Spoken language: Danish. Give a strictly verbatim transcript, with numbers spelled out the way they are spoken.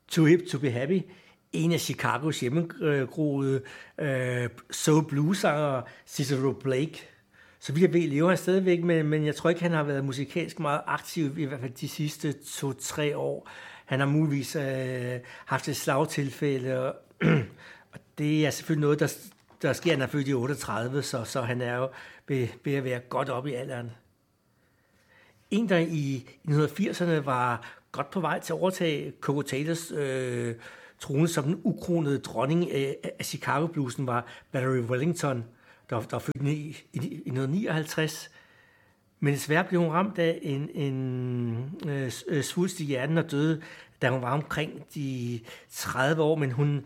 Too Hip to Be Happy, en af Chicagos hjemmegroede øh, soul blues-sangere, Cicero Blake. Så vidt jeg ved, lever han stadigvæk, men, men jeg tror ikke, han har været musikalsk meget aktiv, i hvert fald de sidste to-tre år. Han har muligvis øh, haft et slagtilfælde, og, og det er selvfølgelig noget, der, der sker, han er født i otteogtredive, så, så han er jo ved, ved at være godt op i alderen. En, der i nitten firserne var godt på vej til at overtage Coco Taylors øh, trone som den ukronede dronning af, af Chicago bluesen, var Valerie Wellington, der, der var født i, i, i nitten nioghalvtreds. Men desværre blev hun ramt af en, en øh, svulst i hjernen og døde, da hun var omkring de tredive år, men hun